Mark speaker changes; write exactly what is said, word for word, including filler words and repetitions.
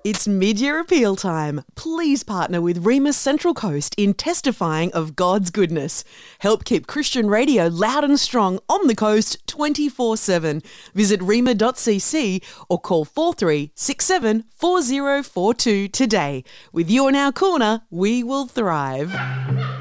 Speaker 1: It's mid-year appeal time. Please partner with Rhema Central Coast in testifying of God's goodness. Help keep Christian radio loud and strong on the coast twenty-four seven. Visit rhema dot c c or call four three six seven four zero four two today. With you in our corner, we will thrive.